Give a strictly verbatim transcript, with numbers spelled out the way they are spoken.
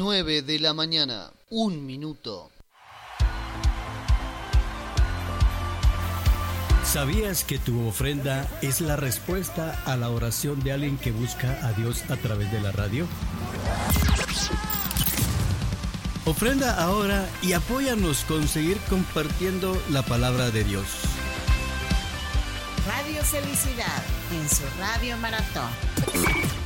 nueve de la mañana, un minuto. ¿Sabías que tu ofrenda es la respuesta a la oración de alguien que busca a Dios a través de la radio? Ofrenda ahora y apóyanos con seguir compartiendo la palabra de Dios. Radio Felicidad en su Radio Maratón.